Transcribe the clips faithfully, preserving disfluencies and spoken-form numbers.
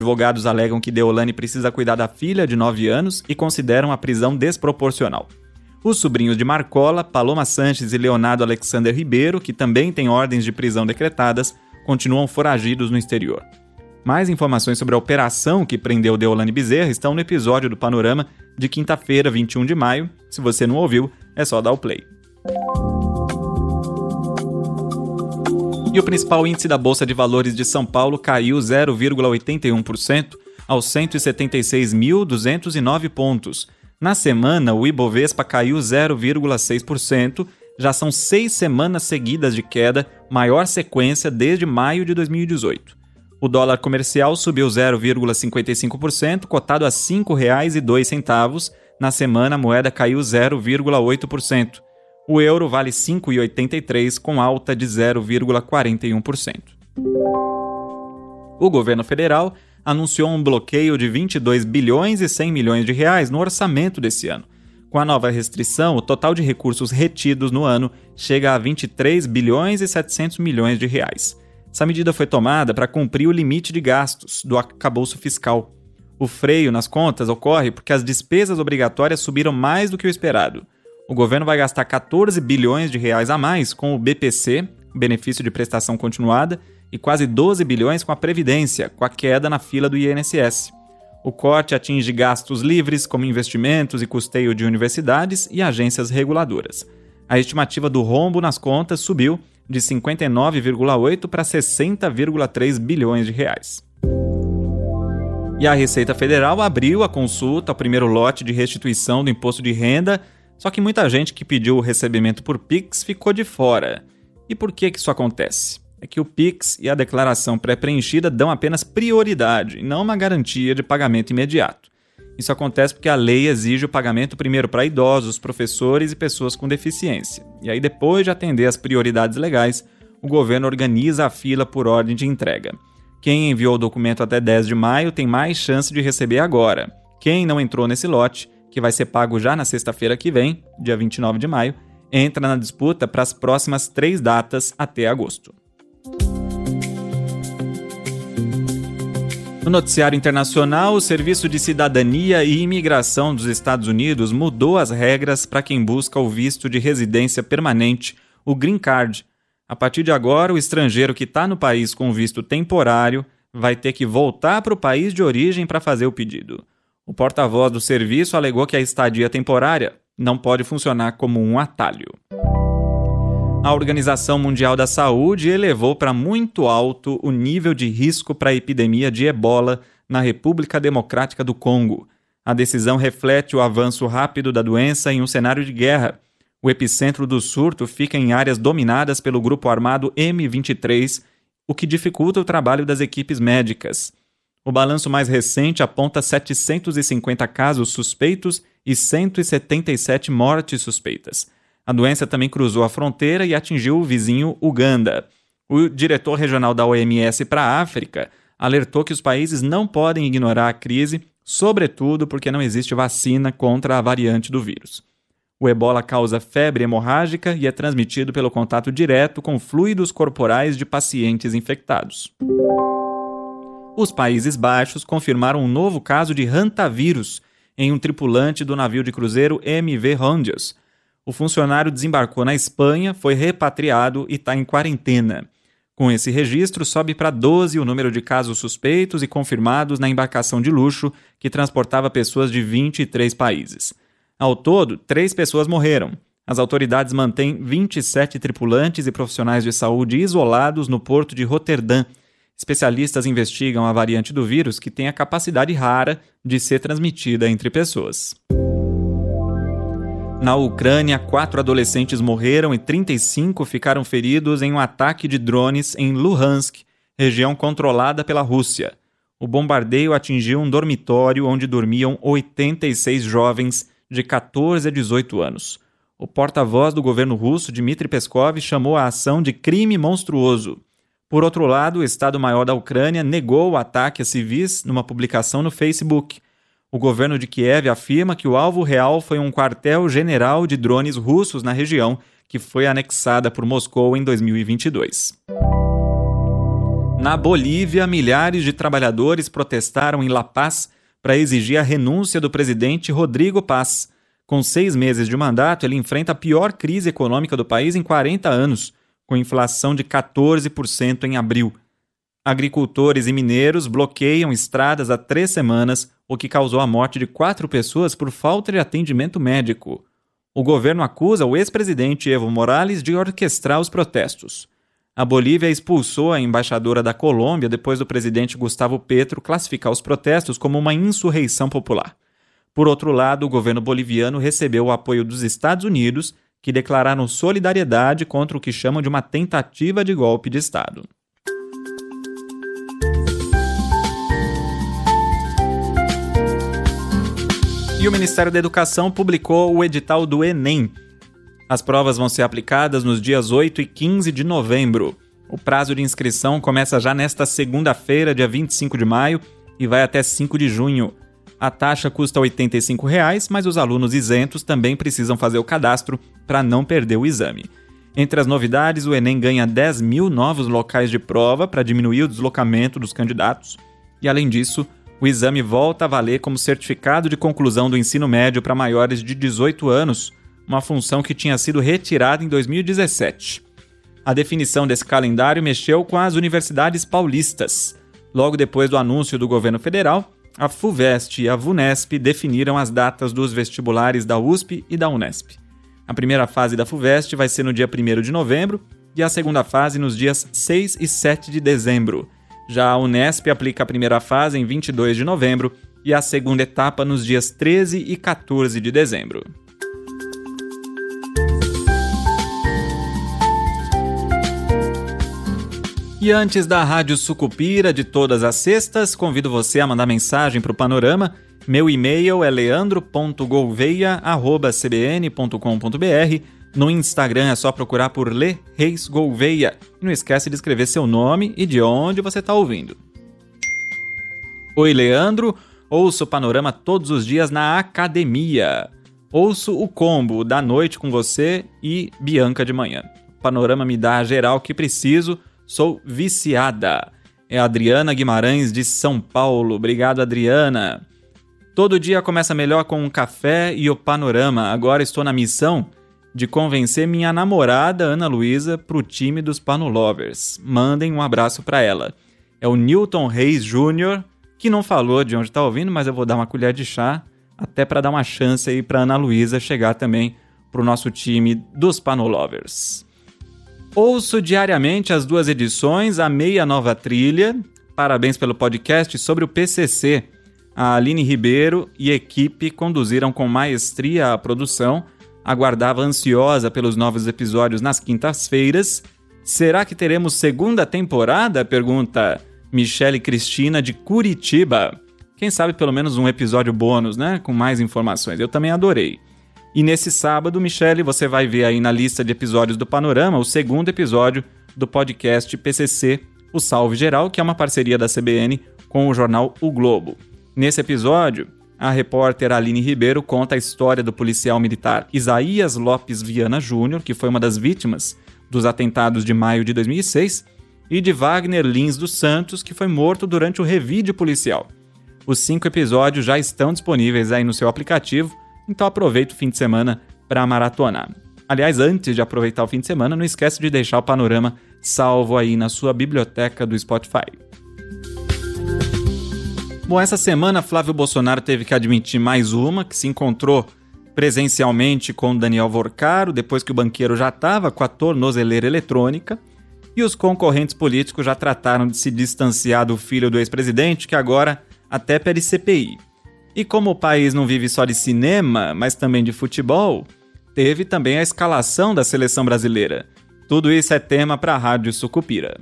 Advogados alegam que Deolane precisa cuidar da filha de nove anos e consideram a prisão desproporcional. Os sobrinhos de Marcola, Paloma Sanches e Leonardo Alexander Ribeiro, que também têm ordens de prisão decretadas, continuam foragidos no exterior. Mais informações sobre a operação que prendeu Deolane Bezerra estão no episódio do Panorama de quinta-feira, vinte e um de maio. Se você não ouviu, é só dar o play. E o principal índice da Bolsa de Valores de São Paulo caiu zero vírgula oitenta e um por cento aos cento e setenta e seis mil duzentos e nove pontos. Na semana, o Ibovespa caiu zero vírgula seis por cento. Já são seis semanas seguidas de queda, maior sequência desde maio de dois mil e dezoito. O dólar comercial subiu zero vírgula cinquenta e cinco por cento, cotado a cinco reais e dois centavos. Na semana, a moeda caiu zero vírgula oito por cento. O euro vale cinco reais e oitenta e três centavos, com alta de zero vírgula quarenta e um por cento. O governo federal anunciou um bloqueio de vinte e dois bilhões e cem milhões de reais no orçamento desse ano. Com a nova restrição, o total de recursos retidos no ano chega a vinte e três bilhões e setecentos milhões de reais. Essa medida foi tomada para cumprir o limite de gastos do arcabouço fiscal. O freio nas contas ocorre porque as despesas obrigatórias subiram mais do que o esperado. O governo vai gastar quatorze bilhões de reais a mais com o B P C, benefício de prestação continuada, e quase doze bilhões com a Previdência, com a queda na fila do I N S S. O corte atinge gastos livres, como investimentos e custeio de universidades e agências reguladoras. A estimativa do rombo nas contas subiu de cinquenta e nove vírgula oito para sessenta vírgula três bilhões de reais. E a Receita Federal abriu a consulta ao primeiro lote de restituição do imposto de renda, só que muita gente que pediu o recebimento por Pix ficou de fora. E por que que isso acontece? É que o Pix e a declaração pré-preenchida dão apenas prioridade e não uma garantia de pagamento imediato. Isso acontece porque a lei exige o pagamento primeiro para idosos, professores e pessoas com deficiência. E aí, depois de atender as prioridades legais, o governo organiza a fila por ordem de entrega. Quem enviou o documento até dez de maio tem mais chance de receber agora. Quem não entrou nesse lote, que vai ser pago já na sexta-feira que vem, dia vinte e nove de maio, entra na disputa para as próximas três datas até agosto. No noticiário internacional, o Serviço de Cidadania e Imigração dos Estados Unidos mudou as regras para quem busca o visto de residência permanente, o Green Card. A partir de agora, o estrangeiro que está no país com visto temporário vai ter que voltar para o país de origem para fazer o pedido. O porta-voz do serviço alegou que a estadia temporária não pode funcionar como um atalho. A Organização Mundial da Saúde elevou para muito alto o nível de risco para a epidemia de ebola na República Democrática do Congo. A decisão reflete o avanço rápido da doença em um cenário de guerra. O epicentro do surto fica em áreas dominadas pelo grupo armado M vinte e três, o que dificulta o trabalho das equipes médicas. O balanço mais recente aponta setecentos e cinquenta casos suspeitos e cento e setenta e sete mortes suspeitas. A doença também cruzou a fronteira e atingiu o vizinho Uganda. O diretor regional da O M S para a África alertou que os países não podem ignorar a crise, sobretudo porque não existe vacina contra a variante do vírus. O ebola causa febre hemorrágica e é transmitido pelo contato direto com fluidos corporais de pacientes infectados. Os Países Baixos confirmaram um novo caso de hantavírus em um tripulante do navio de cruzeiro M V Hondios. O funcionário desembarcou na Espanha, foi repatriado e está em quarentena. Com esse registro, sobe para doze o número de casos suspeitos e confirmados na embarcação de luxo que transportava pessoas de vinte e três países. Ao todo, três pessoas morreram. As autoridades mantêm vinte e sete tripulantes e profissionais de saúde isolados no porto de Roterdã. Especialistas investigam a variante do vírus que tem a capacidade rara de ser transmitida entre pessoas. Na Ucrânia, quatro adolescentes morreram e trinta e cinco ficaram feridos em um ataque de drones em Luhansk, região controlada pela Rússia. O bombardeio atingiu um dormitório onde dormiam oitenta e seis jovens de catorze a dezoito anos. O porta-voz do governo russo, Dmitry Peskov, chamou a ação de crime monstruoso. Por outro lado, o Estado-Maior da Ucrânia negou o ataque a civis numa publicação no Facebook. O governo de Kiev afirma que o alvo real foi um quartel-general de drones russos na região, que foi anexada por Moscou em dois mil e vinte e dois. Na Bolívia, milhares de trabalhadores protestaram em La Paz para exigir a renúncia do presidente Rodrigo Paz. Com seis meses de mandato, ele enfrenta a pior crise econômica do país em quarenta anos, com inflação de quatorze por cento em abril. Agricultores e mineiros bloqueiam estradas há três semanas, o que causou a morte de quatro pessoas por falta de atendimento médico. O governo acusa o ex-presidente Evo Morales de orquestrar os protestos. A Bolívia expulsou a embaixadora da Colômbia depois do presidente Gustavo Petro classificar os protestos como uma insurreição popular. Por outro lado, o governo boliviano recebeu o apoio dos Estados Unidos, que declararam solidariedade contra o que chamam de uma tentativa de golpe de Estado. E o Ministério da Educação publicou o edital do Enem. As provas vão ser aplicadas nos dias oito e quinze de novembro. O prazo de inscrição começa já nesta segunda-feira, dia vinte e cinco de maio, e vai até cinco de junho. A taxa custa oitenta e cinco reais, mas os alunos isentos também precisam fazer o cadastro para não perder o exame. Entre as novidades, o Enem ganha dez mil novos locais de prova para diminuir o deslocamento dos candidatos. E, além disso, o exame volta a valer como certificado de conclusão do ensino médio para maiores de dezoito anos, uma função que tinha sido retirada em dois mil e dezessete. A definição desse calendário mexeu com as universidades paulistas. Logo depois do anúncio do governo federal, a FUVEST e a VUNESP definiram as datas dos vestibulares da U S P e da Unesp. A primeira fase da FUVEST vai ser no dia primeiro de novembro e a segunda fase nos dias seis e sete de dezembro. Já a Unesp aplica a primeira fase em vinte e dois de novembro e a segunda etapa nos dias treze e quatorze de dezembro. E antes da Rádio Sucupira de todas as sextas, convido você a mandar mensagem para o Panorama. Meu e-mail é leandro ponto gouveia arroba c b n ponto com ponto b r. No Instagram é só procurar por Le Reis Gouveia. E não esquece de escrever seu nome e de onde você está ouvindo. Oi, Leandro. Ouço o Panorama todos os dias na academia. Ouço o combo da noite com você e Bianca de manhã. O Panorama me dá a geral que preciso. Sou viciada. É a Adriana Guimarães de São Paulo. Obrigado, Adriana. Todo dia começa melhor com um café e o Panorama. Agora estou na missão de convencer minha namorada, Ana Luísa, para o time dos Panolovers. Mandem um abraço para ela. É o Newton Reis Júnior, que não falou de onde está ouvindo, mas eu vou dar uma colher de chá, até para dar uma chance aí para Ana Luísa chegar também para o nosso time dos Panolovers. Ouço diariamente as duas edições, amei a nova trilha. Parabéns pelo podcast sobre o P C C. A Aline Ribeiro e equipe conduziram com maestria a produção. Aguardava ansiosa pelos novos episódios nas quintas-feiras. Será que teremos segunda temporada? Pergunta Michele Cristina de Curitiba. Quem sabe pelo menos um episódio bônus, né? Com mais informações. Eu também adorei. E nesse sábado, Michele, você vai ver aí na lista de episódios do Panorama o segundo episódio do podcast P C C, o Salve Geral, que é uma parceria da C B N com o jornal O Globo. Nesse episódio, a repórter Aline Ribeiro conta a história do policial militar Isaías Lopes Viana Júnior, que foi uma das vítimas dos atentados de maio de dois mil e seis, e de Wagner Lins dos Santos, que foi morto durante o revide policial. Os cinco episódios já estão disponíveis aí no seu aplicativo, então aproveita o fim de semana para maratonar. Aliás, antes de aproveitar o fim de semana, não esquece de deixar o Panorama salvo aí na sua biblioteca do Spotify. Bom, essa semana Flávio Bolsonaro teve que admitir mais uma, que se encontrou presencialmente com Daniel Vorcaro, depois que o banqueiro já estava com a tornozeleira eletrônica, e os concorrentes políticos já trataram de se distanciar do filho do ex-presidente, que agora até pede C P I. E como o país não vive só de cinema, mas também de futebol, teve também a escalação da seleção brasileira. Tudo isso é tema para a Rádio Sucupira.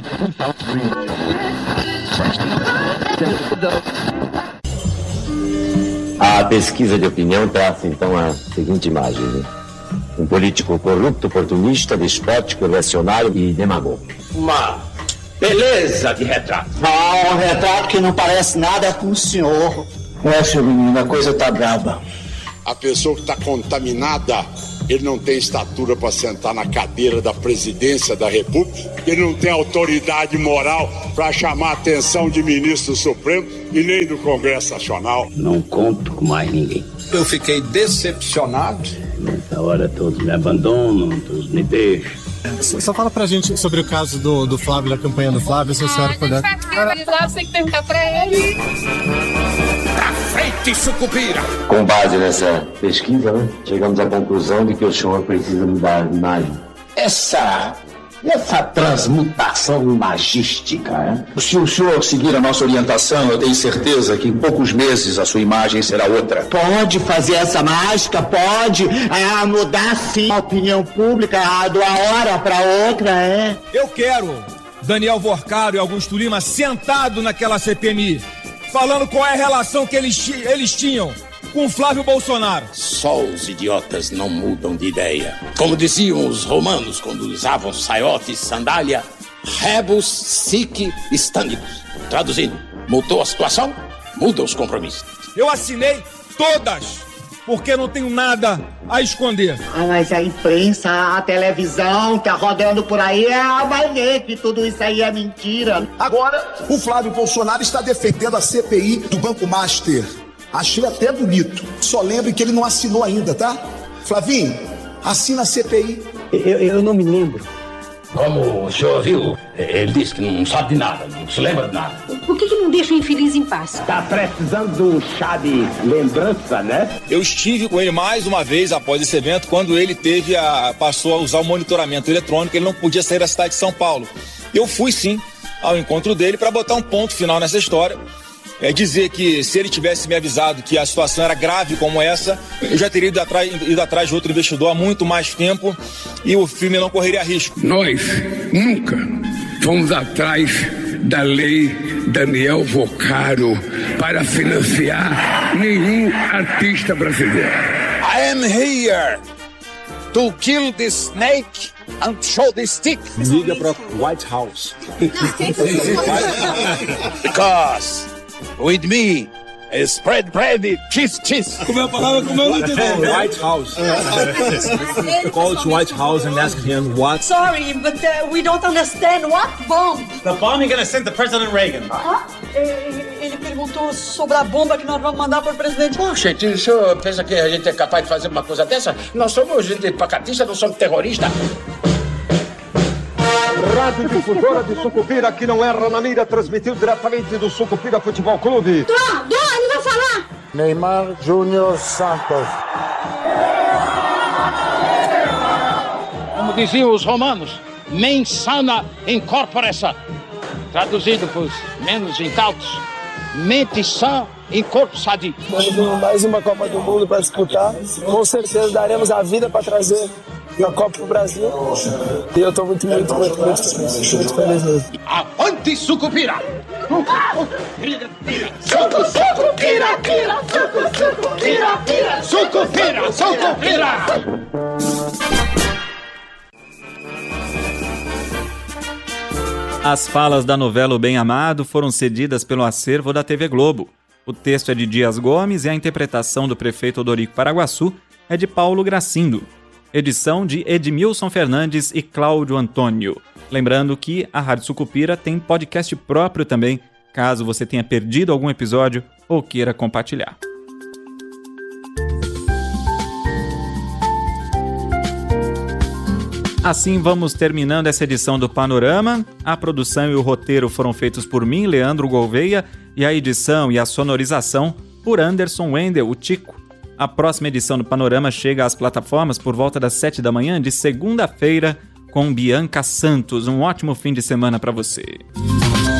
A pesquisa de opinião traça então a seguinte imagem, né? Um político corrupto, oportunista, despótico, reacionário e demagogo. Uma beleza de retrato. Ah, um retrato que não parece nada com o senhor. É, seu menino, a coisa tá braba. A pessoa que está contaminada ele não tem estatura para sentar na cadeira da presidência da República, ele não tem autoridade moral para chamar a atenção de ministro supremo e nem do Congresso Nacional. Não conto com mais ninguém. Eu fiquei decepcionado. Nessa hora todos me abandonam, todos me deixam. Só fala pra gente sobre o caso do, do Flávio, da campanha do Flávio, se a senhora puder. O Flávio tem que perguntar pra ele. Pra frente, Sucupira! Com base nessa pesquisa, né, chegamos à conclusão de que o senhor precisa mudar de imagem. Essa, essa transmutação magística, né? Se o senhor seguir a nossa orientação, eu tenho certeza que em poucos meses a sua imagem será outra. Pode fazer essa mágica, pode ah, mudar sim a opinião pública ah, de uma hora para outra, é. Eu quero Daniel Vorcaro e Augusto Lima sentado naquela C P M I, falando qual é a relação que eles, eles tinham com Flávio Bolsonaro. Só os idiotas não mudam de ideia. Como diziam os romanos quando usavam saiote e sandália, rebus sic stantibus. Traduzindo, mudou a situação, muda os compromissos. Eu assinei todas, porque não tenho nada a esconder. Ah, mas a imprensa, a televisão tá rodando por aí, ah, vai ver que tudo isso aí é mentira. Agora, o Flávio Bolsonaro está defendendo a C P I do Banco Master. Achei até bonito. Só lembre que ele não assinou ainda, tá? Flavinho, assina a C P I. Eu, eu não me lembro. Como o senhor viu, ele disse que não sabe de nada, não se lembra de nada. Por que, que não deixa o infeliz em paz? Tá precisando de um chá de lembrança, né? Eu estive com ele mais uma vez após esse evento, quando ele teve a, passou a usar o monitoramento eletrônico, ele não podia sair da cidade de São Paulo. Eu fui sim ao encontro dele para botar um ponto final nessa história. É dizer que se ele tivesse me avisado que a situação era grave como essa, eu já teria ido atrás, ido atrás de outro investidor há muito mais tempo e o filme não correria risco. Nós nunca fomos atrás da lei Daniel Vorcaro para financiar nenhum artista brasileiro. I am here to kill the snake and show the stick. Liga para White House. Because with me, spread bread, cheese, cheese. Como é a palavra? Como eu não entendi? White House. Call to White House and ask him what. Sorry, but uh, we don't understand what bomb. The bomb you're gonna send to President Reagan. Ah? Ele perguntou sobre a bomba que nós vamos mandar para o presidente. Pô, gente, o senhor pensa que a gente é capaz de fazer uma coisa dessa? Nós somos gente pacatista, não somos terroristas. Rádio Difusora de Sucupira, que não erra na mira, transmitiu diretamente do Sucupira Futebol Clube. Dó, Dó, ele vai falar. Neymar Júnior Santos. Como diziam os romanos, mens sana in corpore sã. Traduzido para os menos incautos, mente sã em corpo sadio. Mais uma Copa do Mundo para disputar. Com certeza daremos a vida para trazer a Copa pro Brasil. E eu tô muito, muito, muito, muito feliz. Muito feliz mesmo. Avante, Sucupira! Suco, suco, pira, pira, suco, suco, pira, pira, Sucupira, Sucupira! As falas da novela O Bem Amado foram cedidas pelo acervo da T V Globo. O texto é de Dias Gomes e a interpretação do prefeito Odorico Paraguaçu é de Paulo Gracindo. Edição de Edmilson Fernandes e Cláudio Antônio. Lembrando que a Rádio Sucupira tem podcast próprio também, caso você tenha perdido algum episódio ou queira compartilhar. Assim vamos terminando essa edição do Panorama. A produção e o roteiro foram feitos por mim, Leandro Gouveia, e a edição e a sonorização por Anderson Wendel, o Tico. A próxima edição do Panorama chega às plataformas por volta das sete da manhã de segunda-feira com Bianca Santos. Um ótimo fim de semana para você.